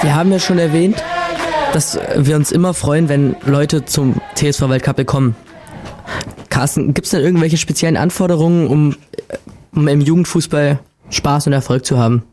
Wir haben ja schon erwähnt, dass wir uns immer freuen, wenn Leute zum TSV Waldkappel kommen. Carsten, gibt es denn irgendwelche speziellen Anforderungen, um im Jugendfußball Spaß und Erfolg zu haben?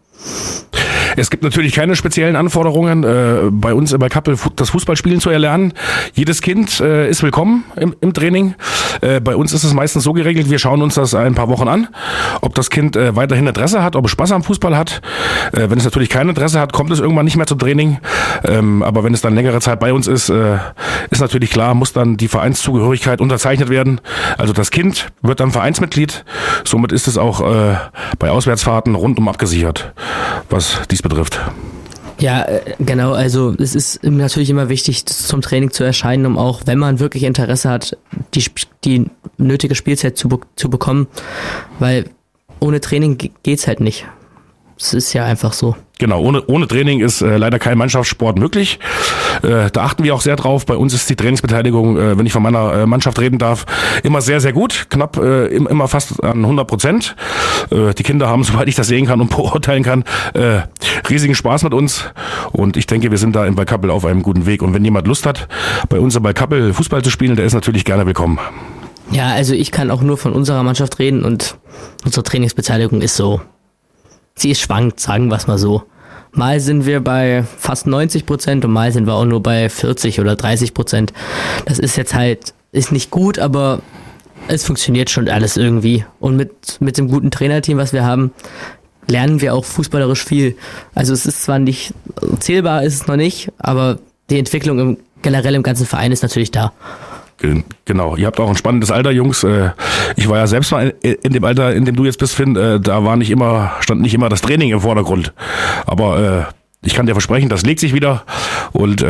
Es gibt natürlich keine speziellen Anforderungen, bei uns bei Kappel das Fußballspielen zu erlernen. Jedes Kind ist willkommen im Training. Bei uns ist es meistens so geregelt, wir schauen uns das ein paar Wochen an, ob das Kind weiterhin Interesse hat, ob es Spaß am Fußball hat. Wenn es natürlich kein Interesse hat, kommt es irgendwann nicht mehr zum Training. Aber wenn es dann längere Zeit bei uns ist natürlich klar, muss dann die Vereinszugehörigkeit unterzeichnet werden. Also das Kind wird dann Vereinsmitglied. Somit ist es auch bei Auswärtsfahrten rundum abgesichert, was dies betrifft. Ja, genau. Also es ist natürlich immer wichtig, zum Training zu erscheinen, um auch, wenn man wirklich Interesse hat, die nötige Spielzeit zu bekommen. Weil ohne Training geht's halt nicht. Es ist ja einfach so. Genau, ohne Training ist leider kein Mannschaftssport möglich. Da achten wir auch sehr drauf. Bei uns ist die Trainingsbeteiligung, wenn ich von meiner Mannschaft reden darf, immer sehr, sehr gut. Knapp immer fast an 100%. Die Kinder haben, soweit ich das sehen kann und beurteilen kann, riesigen Spaß mit uns. Und ich denke, wir sind da in Waldkappel auf einem guten Weg. Und wenn jemand Lust hat, bei uns in Waldkappel Fußball zu spielen, der ist natürlich gerne willkommen. Ja, also ich kann auch nur von unserer Mannschaft reden und unsere Trainingsbeteiligung ist so. Sie ist schwankt, sagen wir es mal so. Mal sind wir bei fast 90% und mal sind wir auch nur bei 40 oder 30%. Das ist jetzt halt, ist nicht gut, aber es funktioniert schon alles irgendwie. Und mit dem guten Trainerteam, was wir haben, lernen wir auch fußballerisch viel. Also es ist zwar nicht zählbar, ist es noch nicht, aber die Entwicklung generell im ganzen Verein ist natürlich da. Genau, ihr habt auch ein spannendes Alter, Jungs. Ich war ja selbst mal in dem Alter, in dem du jetzt bist, Finn. Da stand nicht immer das Training im Vordergrund. Aber ich kann dir versprechen, das legt sich wieder. Und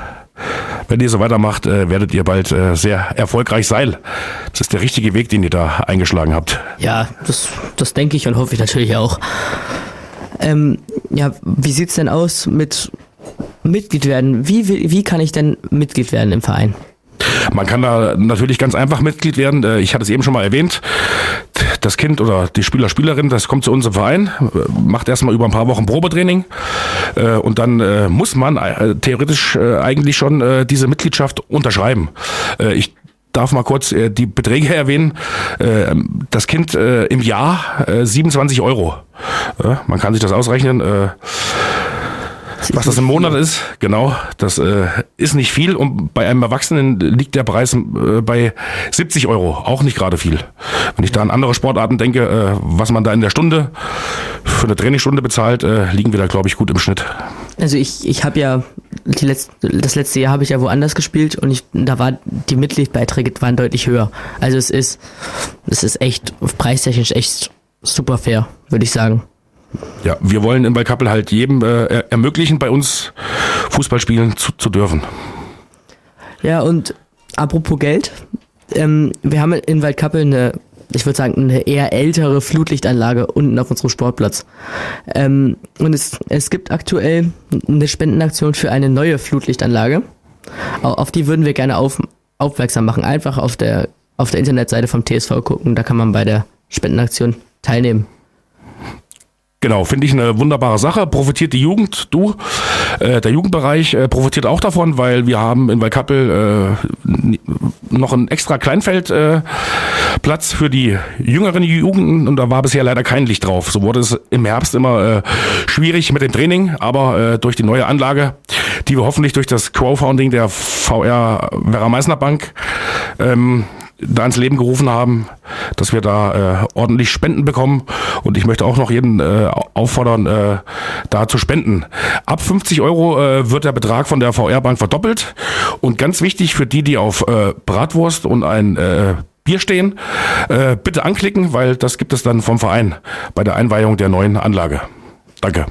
wenn ihr so weitermacht, werdet ihr bald sehr erfolgreich sein. Das ist der richtige Weg, den ihr da eingeschlagen habt. Ja, das denke ich und hoffe ich natürlich auch. Ja, wie sieht's denn aus mit Mitglied werden? Wie kann ich denn Mitglied werden im Verein? Man kann da natürlich ganz einfach Mitglied werden. Ich hatte es eben schon mal erwähnt. Das Kind oder die Spieler, Spielerin, das kommt zu uns im Verein, macht erstmal über ein paar Wochen Probetraining und dann muss man theoretisch eigentlich schon diese Mitgliedschaft unterschreiben. Ich darf mal kurz die Beträge erwähnen. Das Kind im Jahr 27 €. Man kann sich das ausrechnen. Was das im Monat ist, genau, das ist nicht viel und bei einem Erwachsenen liegt der Preis bei 70 €, auch nicht gerade viel. Wenn ich da an andere Sportarten denke, was man da in der Stunde für eine Trainingsstunde bezahlt, liegen wir da, glaube ich, gut im Schnitt. Also ich habe ja, das letzte Jahr habe ich ja woanders gespielt und da war die Mitgliedsbeiträge waren deutlich höher. Also es ist echt, preistechnisch echt super fair, würde ich sagen. Ja, wir wollen in Waldkappel halt jedem ermöglichen, bei uns Fußball spielen zu dürfen. Ja, und apropos Geld, wir haben in Waldkappel eine eher ältere Flutlichtanlage unten auf unserem Sportplatz. Und es gibt aktuell eine Spendenaktion für eine neue Flutlichtanlage. Auf die würden wir gerne aufmerksam machen. Einfach auf der Internetseite vom TSV gucken, da kann man bei der Spendenaktion teilnehmen. Genau, finde ich eine wunderbare Sache. Profitiert die Jugend, der Jugendbereich profitiert auch davon, weil wir haben in Waldkappel noch einen extra Kleinfeldplatz für die jüngeren Jugenden und da war bisher leider kein Licht drauf. So wurde es im Herbst immer schwierig mit dem Training, aber durch die neue Anlage, die wir hoffentlich durch das Crowdfunding der VR Werra-Meißner Bank da ins Leben gerufen haben, dass wir da ordentlich Spenden bekommen und ich möchte auch noch jeden auffordern, da zu spenden. Ab 50 € wird der Betrag von der VR-Bank verdoppelt und ganz wichtig für die auf Bratwurst und ein Bier stehen, bitte anklicken, weil das gibt es dann vom Verein bei der Einweihung der neuen Anlage. Danke.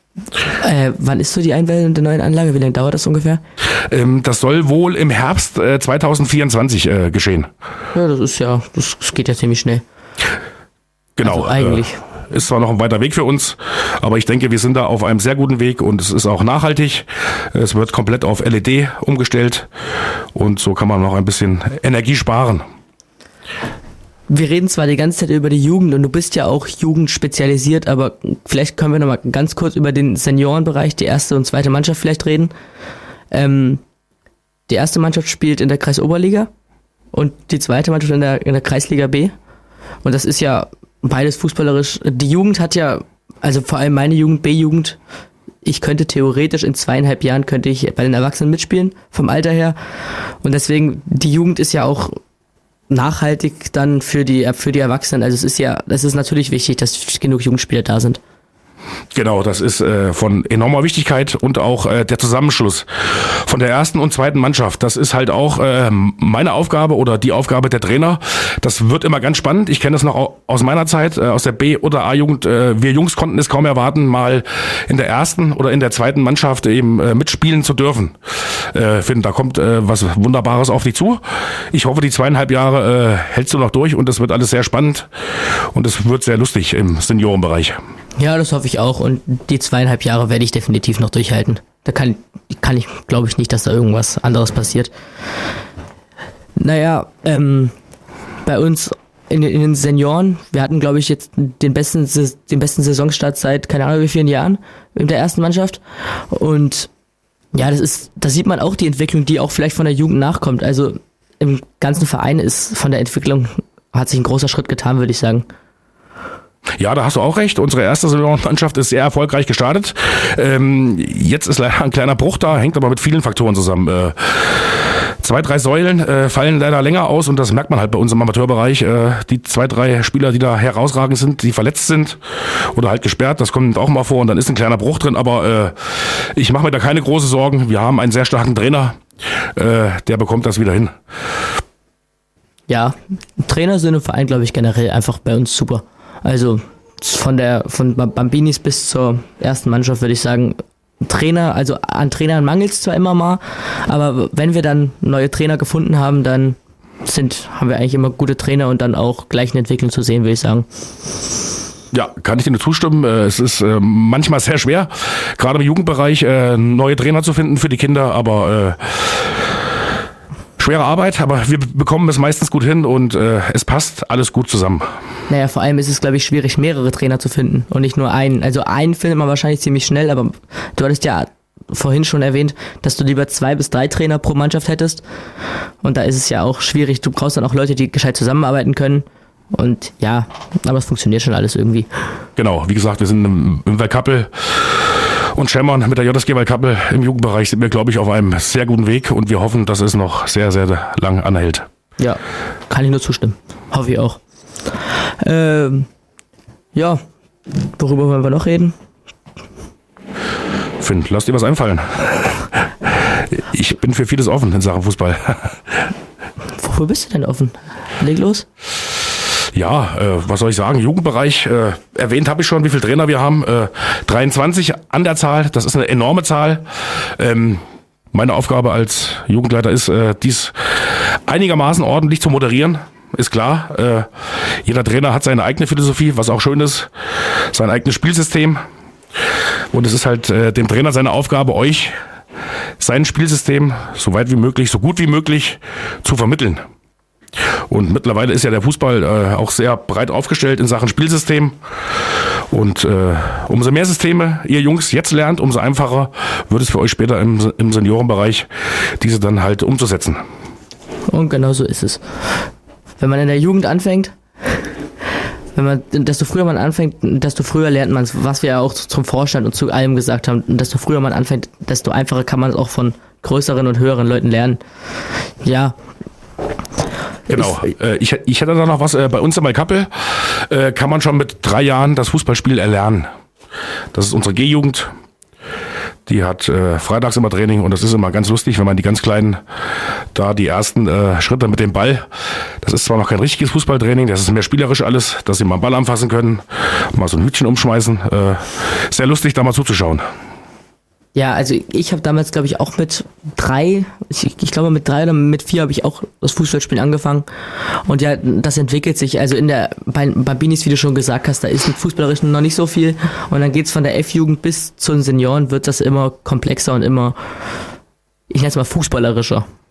Wann ist so die Einweihung der neuen Anlage? Wie lange dauert das ungefähr? Das soll wohl im Herbst 2024 geschehen. Ja, das geht ja ziemlich schnell. Genau. Also eigentlich. Ist zwar noch ein weiter Weg für uns, aber ich denke, wir sind da auf einem sehr guten Weg und es ist auch nachhaltig. Es wird komplett auf LED umgestellt und so kann man noch ein bisschen Energie sparen. wir reden zwar die ganze Zeit über die Jugend und du bist ja auch jugendspezialisiert, aber vielleicht können wir nochmal ganz kurz über den Seniorenbereich, die erste und zweite Mannschaft vielleicht reden. Die erste Mannschaft spielt in der Kreisoberliga und die zweite Mannschaft in der Kreisliga B. Und das ist ja beides fußballerisch. Die Jugend hat ja, also vor allem meine Jugend, B-Jugend, ich könnte theoretisch in 2,5 Jahren könnte ich bei den Erwachsenen mitspielen, vom Alter her. Und deswegen, die Jugend ist ja auch nachhaltig dann für die Erwachsenen. Also das ist natürlich wichtig, dass genug Jugendspieler da sind. Genau, das ist von enormer Wichtigkeit und auch der Zusammenschluss von der ersten und zweiten Mannschaft. Das ist halt auch meine Aufgabe oder die Aufgabe der Trainer. Das wird immer ganz spannend. Ich kenne das noch aus meiner Zeit, aus der B- oder A-Jugend. Wir Jungs konnten es kaum erwarten, mal in der ersten oder in der zweiten Mannschaft eben mitspielen zu dürfen. Finde, da kommt was Wunderbares auf dich zu. Ich hoffe, die 2,5 Jahre hältst du noch durch und das wird alles sehr spannend und es wird sehr lustig im Seniorenbereich. Ja, das hoffe ich auch und die 2,5 Jahre werde ich definitiv noch durchhalten. Da kann ich, glaube ich, nicht, dass da irgendwas anderes passiert. Naja, bei uns in den Senioren, wir hatten, glaube ich, jetzt den besten Saisonstart seit keine Ahnung wie vielen Jahren in der ersten Mannschaft und ja, da sieht man auch die Entwicklung, die auch vielleicht von der Jugend nachkommt. Also im ganzen Verein von der Entwicklung hat sich ein großer Schritt getan, würde ich sagen. Ja, da hast du auch recht. Unsere erste Saisonmannschaft ist sehr erfolgreich gestartet. Jetzt ist leider ein kleiner Bruch da, hängt aber mit vielen Faktoren zusammen. 2, 3 Säulen fallen leider länger aus und das merkt man halt bei uns im Amateurbereich. Die 2, 3 Spieler, die da herausragend sind, die verletzt sind oder halt gesperrt, das kommt auch mal vor und dann ist ein kleiner Bruch drin. Aber ich mache mir da keine großen Sorgen. Wir haben einen sehr starken Trainer, der bekommt das wieder hin. Ja, Trainer sind im Verein, glaube ich, generell einfach bei uns super. Also von Bambinis bis zur ersten Mannschaft würde ich sagen, Trainer, also an Trainern mangelt es zwar immer mal, aber wenn wir dann neue Trainer gefunden haben, dann haben wir eigentlich immer gute Trainer und dann auch gleich eine Entwicklung zu sehen, würde ich sagen. Ja, kann ich dir nur zustimmen. Es ist manchmal sehr schwer, gerade im Jugendbereich neue Trainer zu finden für die Kinder, aber schwere Arbeit, aber wir bekommen es meistens gut hin und es passt alles gut zusammen. Naja, vor allem ist es, glaube ich, schwierig, mehrere Trainer zu finden und nicht nur einen. Also einen findet man wahrscheinlich ziemlich schnell, aber du hattest ja vorhin schon erwähnt, dass du lieber 2 bis 3 Trainer pro Mannschaft hättest und da ist es ja auch schwierig. Du brauchst dann auch Leute, die gescheit zusammenarbeiten können und ja, aber es funktioniert schon alles irgendwie. Genau, wie gesagt, wir sind im Waldkappel und Schemmern mit der JSG Waldkappel im Jugendbereich sind wir, glaube ich, auf einem sehr guten Weg und wir hoffen, dass es noch sehr, sehr lang anhält. Ja, kann ich nur zustimmen. Hoffe ich auch. Ja, worüber wollen wir noch reden? Finn, lass dir was einfallen. Ich bin für vieles offen in Sachen Fußball. Wofür bist du denn offen? Leg los. Ja, was soll ich sagen? Jugendbereich, erwähnt habe ich schon, wie viele Trainer wir haben. 23 an der Zahl, das ist eine enorme Zahl. Meine Aufgabe als Jugendleiter ist, dies einigermaßen ordentlich zu moderieren. Ist klar, jeder Trainer hat seine eigene Philosophie, was auch schön ist, sein eigenes Spielsystem. Und es ist halt dem Trainer seine Aufgabe, euch sein Spielsystem so weit wie möglich, so gut wie möglich zu vermitteln. Und mittlerweile ist ja der Fußball auch sehr breit aufgestellt in Sachen Spielsystem. Und umso mehr Systeme ihr Jungs jetzt lernt, umso einfacher wird es für euch später im Seniorenbereich, diese dann halt umzusetzen. Und genau so ist es. Wenn man in der Jugend anfängt, desto früher man anfängt, desto früher lernt man es, was wir ja auch zum Vorstand und zu allem gesagt haben. Und desto früher man anfängt, desto einfacher kann man es auch von größeren und höheren Leuten lernen. Ja. Genau. Ich hätte da noch was. Bei uns in Waldkappel kann man schon mit 3 Jahren das Fußballspiel erlernen. Das ist unsere G-Jugend. Die hat freitags immer Training und das ist immer ganz lustig, wenn man die ganz Kleinen da die ersten Schritte mit dem Ball, das ist zwar noch kein richtiges Fußballtraining, das ist mehr spielerisch alles, dass sie mal einen Ball anfassen können, mal so ein Hütchen umschmeißen. Sehr lustig, da mal zuzuschauen. Ja, also ich habe damals, glaube ich, auch mit 3, ich glaube mit 3 oder mit 4 habe ich auch das Fußballspielen angefangen. Und ja, das entwickelt sich. Also bei Bambinis, wie du schon gesagt hast, da ist mit Fußballerischen noch nicht so viel. Und dann geht's von der F-Jugend bis zu den Senioren, wird das immer komplexer und immer, ich nenne es mal fußballerischer.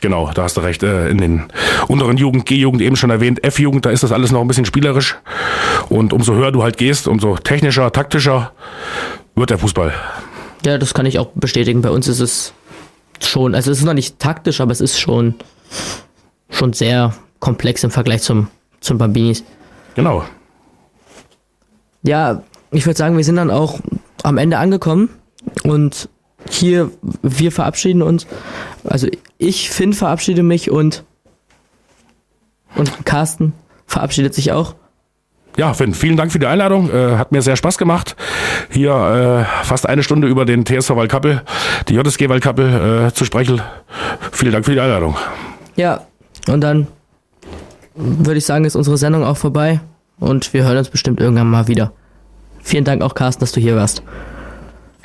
Genau, da hast du recht. In den unteren Jugend, G-Jugend eben schon erwähnt, F-Jugend, da ist das alles noch ein bisschen spielerisch. Und umso höher du halt gehst, umso technischer, taktischer wird der Fußball. Ja, das kann ich auch bestätigen. Bei uns ist es schon, also es ist noch nicht taktisch, aber es ist schon sehr komplex im Vergleich zum Bambinis. Genau. Ja, ich würde sagen, wir sind dann auch am Ende angekommen und hier, wir verabschieden uns. Also Finn verabschiede mich und Carsten verabschiedet sich auch. Ja, Finn, vielen Dank für die Einladung. Hat mir sehr Spaß gemacht. Hier fast eine Stunde über den TSV Waldkappel, die JSG Waldkappel zu sprechen. Vielen Dank für die Einladung. Ja, und dann würde ich sagen, ist unsere Sendung auch vorbei und wir hören uns bestimmt irgendwann mal wieder. Vielen Dank auch, Carsten, dass du hier warst.